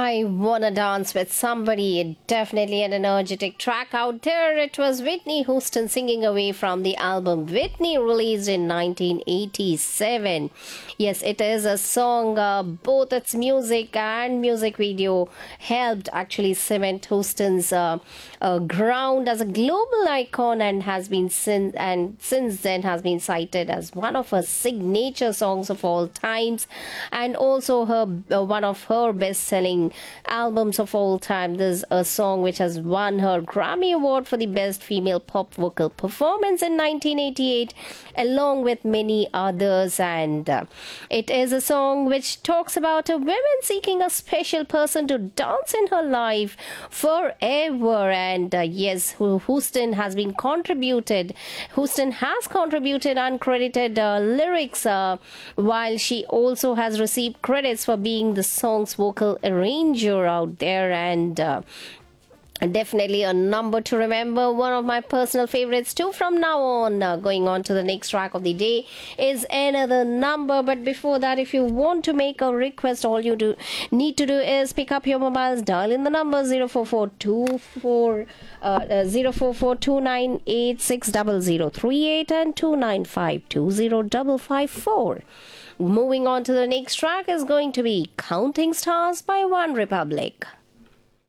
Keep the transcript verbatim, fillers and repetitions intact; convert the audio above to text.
I Wanna Dance with Somebody. Definitely an energetic track out there. It was Whitney Houston singing away from the album Whitney, released in nineteen eighty-seven. Yes, it is a song, uh, both its music and music video helped actually cement Houston's uh, uh, ground as a global icon and has been since and since then has been cited as one of her signature songs of all times, and also her uh, one of her best-selling albums of all time. There's a song which has won her Grammy Award for the Best Female Pop Vocal Performance in nineteen eighty-eight, along with many others. And uh, it is a song which talks about a woman seeking a special person to dance in her life forever. And uh, yes, Houston has been contributed. Houston has contributed uncredited uh, lyrics, uh, while she also has received credits for being the song's vocal arranger out there. And uh, definitely a number to remember, one of my personal favorites too. From now on, uh, going on to the next track of the day is another number. But before that, if you want to make a request, all you do need to do is pick up your mobiles, dial in the number zero four four two four uh, zero four four two nine eight six zero zero three eight and two nine five two zero five five four. Moving on to the next track is going to be Counting Stars by One Republic.